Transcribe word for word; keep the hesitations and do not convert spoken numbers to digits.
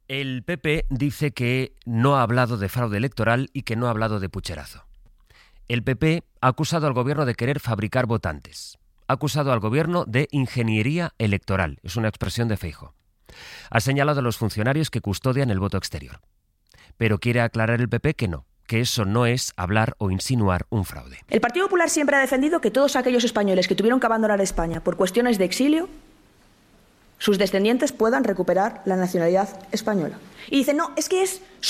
El P P dice que no ha hablado de fraude electoral y que no ha hablado de pucherazo. El P P ha acusado al gobierno de querer fabricar votantes. Ha acusado al gobierno de ingeniería electoral. Es una expresión de Feijóo. Ha señalado a los funcionarios que custodian el voto exterior. Pero quiere aclarar el P P que no, que eso no es hablar o insinuar un fraude. El Partido Popular siempre ha defendido que todos aquellos españoles que tuvieron que abandonar España por cuestiones de exilio, sus descendientes puedan recuperar la nacionalidad española. Y dicen, no, es que es